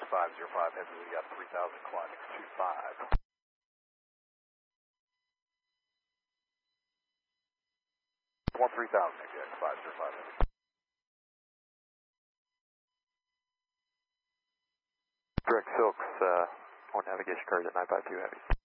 505 Heavy, we got 3000 climbing 25. 3000 APX 505 Heavy. Direct Silks, on navigation card at 952 Heavy.